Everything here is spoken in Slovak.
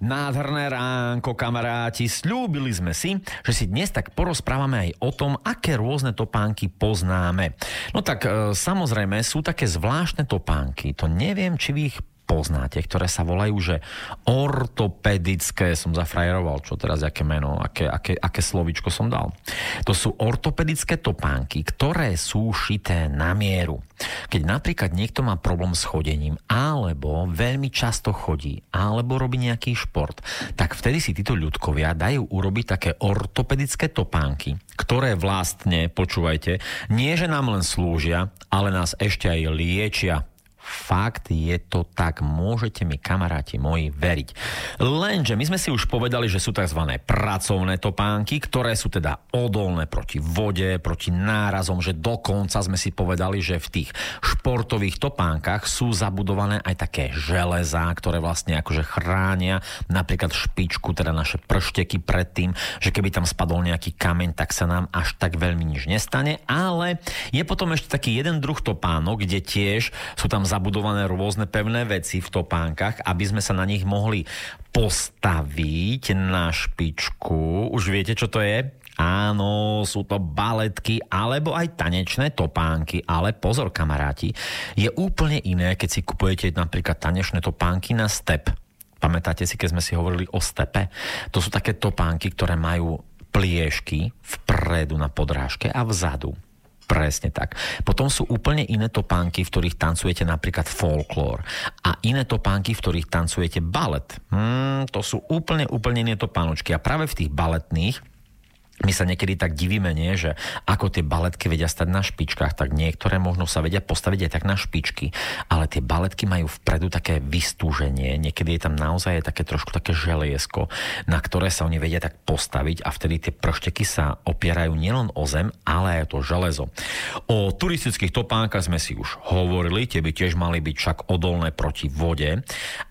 Nádherné ránko, kamaráti. Sľúbili sme si, že si dnes tak porozprávame aj o tom, aké rôzne topánky poznáme. No tak samozrejme sú také zvláštne topánky. To neviem, či vy ich poznáte, ktoré sa volajú, že ortopedické. Som zafrajeroval, čo teraz, aké meno, aké slovíčko som dal. To sú ortopedické topánky, ktoré sú šité na mieru. Keď napríklad niekto má problém s chodením, alebo veľmi často chodí, alebo robí nejaký šport, tak vtedy si títo ľudkovia dajú urobiť také ortopedické topánky, ktoré vlastne, počúvajte, nie že nám len slúžia, ale nás ešte aj liečia. Fakt je to tak, môžete mi, kamaráti moji, veriť. Lenže my sme si už povedali, že sú tzv. Pracovné topánky, ktoré sú teda odolné proti vode, proti nárazom, že dokonca sme si povedali, že v tých športových topánkach sú zabudované aj také železá, ktoré vlastne akože chránia napríklad špičku, teda naše pršteky pred tým, že keby tam spadol nejaký kameň, tak sa nám až tak veľmi nič nestane, ale je potom ešte taký jeden druh topánok, kde tiež sú tam zabudované rôzne pevné veci v topánkach, aby sme sa na nich mohli postaviť na špičku. Už viete, čo to je? Áno, sú to baletky alebo aj tanečné topánky, ale pozor, kamaráti, je úplne iné, keď si kupujete napríklad tanečné topánky na step. Pamätáte si, keď sme si hovorili o stepe? To sú také topánky, ktoré majú pliešky vpredu na podrážke a vzadu. Presne tak. Potom sú úplne iné topánky, v ktorých tancujete napríklad folklór. A iné topánky, v ktorých tancujete balet. To sú úplne iné topánočky. A práve v tých baletných my sa niekedy tak divíme, nie? Že ako tie baletky vedia stať na špičkách, tak niektoré možno sa vedia postaviť aj tak na špičky. Ale tie baletky majú vpredu také vystúženie. Niekedy je tam naozaj také trošku také želiesko, na ktoré sa oni vedia tak postaviť a vtedy tie pršteky sa opierajú nielen o zem, ale aj to železo. O turistických topánkach sme si už hovorili, tie by tiež mali byť však odolné proti vode.